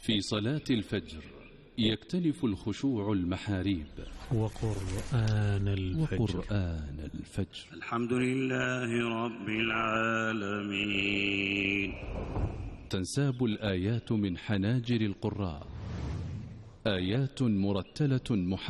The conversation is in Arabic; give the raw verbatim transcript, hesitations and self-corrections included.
في صلاة الفجر يكتنف الخشوع المحاريب. وقرآن الفجر, وقرآن الفجر. الحمد لله رب العالمين. تنساب الآيات من حناجر القراء، آيات مرتلة محرمة